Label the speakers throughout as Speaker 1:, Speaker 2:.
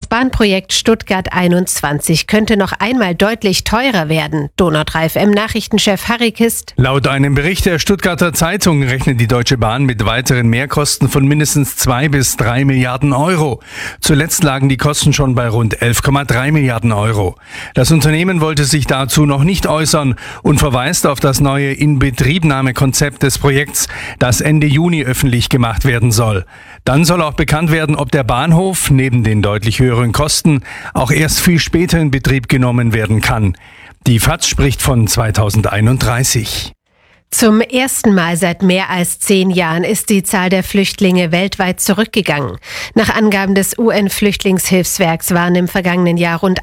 Speaker 1: Bahnprojekt Stuttgart 21 könnte noch einmal deutlich teurer werden. Donau 3 FM Nachrichtenchef Harry Kist.
Speaker 2: Laut einem Bericht der Stuttgarter Zeitung rechnet die Deutsche Bahn mit weiteren Mehrkosten von mindestens 2 bis 3 Milliarden Euro. Zuletzt lagen die Kosten schon bei rund 11,3 Milliarden Euro. Das Unternehmen wollte sich dazu noch nicht äußern und verweist auf das neue Inbetriebnahmekonzept des Projekts, das Ende Juni öffentlich gemacht werden soll. Dann soll auch bekannt werden, ob der Bahnhof neben den deutlich höheren Kosten auch erst viel später in Betrieb genommen werden kann. Die FAZ spricht von 2031.
Speaker 1: Zum ersten Mal seit mehr als 10 Jahren ist die Zahl der Flüchtlinge weltweit zurückgegangen. Nach Angaben des UN-Flüchtlingshilfswerks waren im vergangenen Jahr rund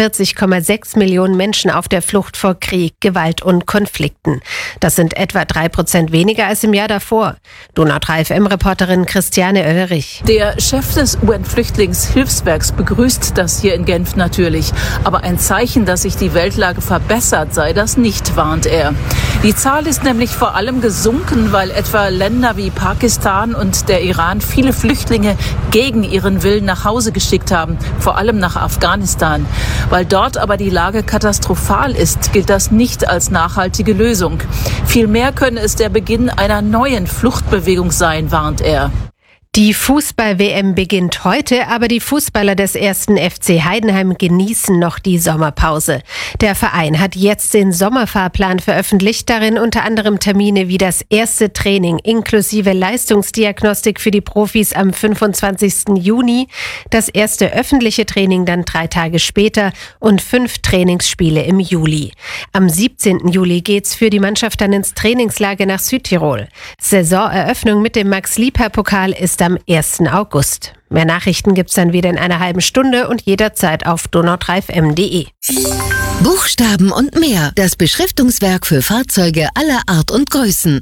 Speaker 1: 41,6 Millionen Menschen auf der Flucht vor Krieg, Gewalt und Konflikten. Das sind etwa 3% weniger als im Jahr davor. Donau 3 FM-Reporterin Christiane Oelrich.
Speaker 3: Der Chef des UN-Flüchtlingshilfswerks begrüßt das hier in Genf natürlich. Aber ein Zeichen, dass sich die Weltlage verbessert, sei das nicht, warnt er. Die Zahl ist nämlich vor allem gesunken, weil etwa Länder wie Pakistan und der Iran viele Flüchtlinge gegen ihren Willen nach Hause geschickt haben, vor allem nach Afghanistan. Weil dort aber die Lage katastrophal ist, gilt das nicht als nachhaltige Lösung. Vielmehr könne es der Beginn einer neuen Fluchtbewegung sein, warnt er.
Speaker 1: Die Fußball-WM beginnt heute, aber die Fußballer des 1. FC Heidenheim genießen noch die Sommerpause. Der Verein hat jetzt den Sommerfahrplan veröffentlicht, darin unter anderem Termine wie das erste Training inklusive Leistungsdiagnostik für die Profis am 25. Juni, das erste öffentliche Training dann 3 Tage später und 5 Trainingsspiele im Juli. Am 17. Juli geht's für die Mannschaft dann ins Trainingslager nach Südtirol. Saisoneröffnung mit dem Max-Lieper-Pokal ist am 1. August. Mehr Nachrichten gibt's dann wieder in einer halben Stunde und jederzeit auf donau3fm.de.
Speaker 4: Buchstaben und mehr. Das Beschriftungswerk für Fahrzeuge aller Art und Größen.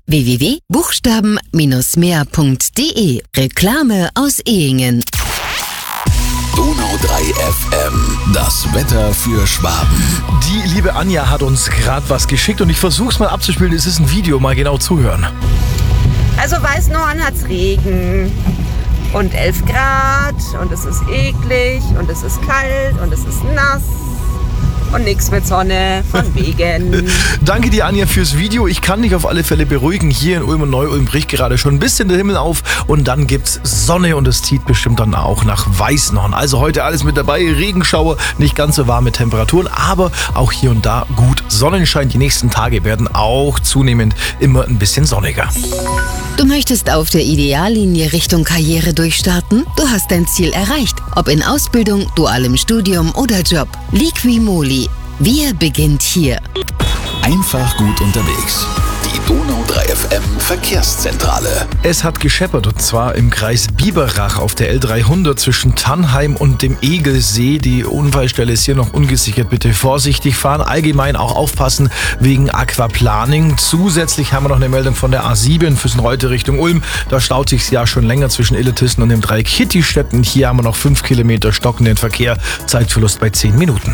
Speaker 4: www.buchstaben-mehr.de. Reklame aus Ehingen.
Speaker 5: Donau 3 FM. Das Wetter für Schwaben.
Speaker 6: Die liebe Anja hat uns gerade was geschickt und ich versuche es mal abzuspielen. Es ist ein Video, mal genau zuhören.
Speaker 7: Also Weißenhorn hat's Regen und 11 Grad und es ist eklig und es ist kalt und es ist nass und nichts mit Sonne, von wegen.
Speaker 6: Danke dir, Anja, fürs Video. Ich kann dich auf alle Fälle beruhigen. Hier in Ulm und Neu-Ulm bricht gerade schon ein bisschen der Himmel auf und dann gibt's Sonne und es zieht bestimmt dann auch nach Weißenhorn. Also heute alles mit dabei. Regenschauer, nicht ganz so warme Temperaturen, aber auch hier und da gut Sonnenschein. Die nächsten Tage werden auch zunehmend immer ein bisschen sonniger.
Speaker 4: Du möchtest auf der Ideallinie Richtung Karriere durchstarten? Du hast dein Ziel erreicht. Ob in Ausbildung, dualem Studium oder Job. Liqui-Moly. Wir beginnt hier.
Speaker 5: Einfach gut unterwegs. Die Donau 3 FM Verkehrszentrale.
Speaker 6: Es hat gescheppert und zwar im Kreis Biberach auf der L300 zwischen Tannheim und dem Egelsee. Die Unfallstelle ist hier noch ungesichert. Bitte vorsichtig fahren. Allgemein auch aufpassen wegen Aquaplaning. Zusätzlich haben wir noch eine Meldung von der A7 Füssen-Reute Richtung Ulm. Da staut sich ja schon länger zwischen Illertissen und dem Dreieck Kittistetten. Hier haben wir noch 5 Kilometer stockenden Verkehr. Zeitverlust bei 10 Minuten.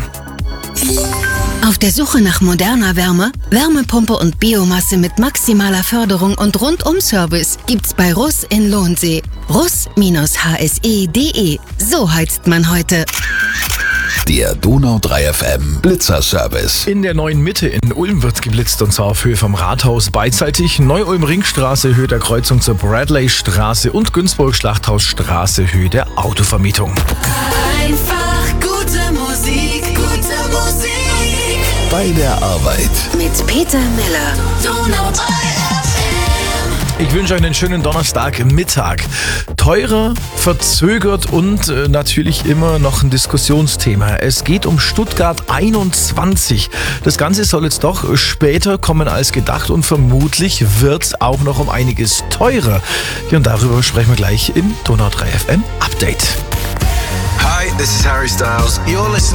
Speaker 4: Auf der Suche nach moderner Wärme, Wärmepumpe und Biomasse mit maximaler Förderung und Rundum-Service gibt's bei Russ in Lohnsee. Russ-hse.de. So heizt man heute.
Speaker 5: Der Donau 3 FM Blitzerservice.
Speaker 6: In der neuen Mitte in Ulm wird geblitzt und zwar auf Höhe vom Rathaus beidseitig. Neu-Ulm-Ringstraße, Höhe der Kreuzung zur Bradley-Straße und Günzburg-Schlachthausstraße, Höhe der Autovermietung.
Speaker 8: Einfach gute Musik, gute Musik.
Speaker 5: Bei der Arbeit.
Speaker 4: Mit Peter Miller.
Speaker 8: Donau 3 FM.
Speaker 6: Ich wünsche euch einen schönen Donnerstagmittag. Teurer, verzögert und natürlich immer noch ein Diskussionsthema. Es geht um Stuttgart 21. Das Ganze soll jetzt doch später kommen als gedacht und vermutlich wird es auch noch um einiges teurer. Ja, und darüber sprechen wir gleich im Donau 3 FM Update.
Speaker 9: Hi, this is Harry Styles. You're listening